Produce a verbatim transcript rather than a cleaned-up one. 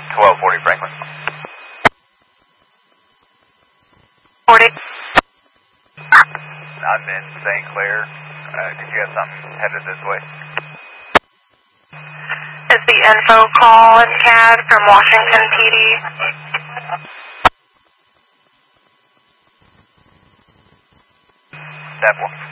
twelve forty Franklin. forty. I'm in Saint Clair. Uh, did you have something headed this way? Is the info call in C A D from Washington P D? Step one.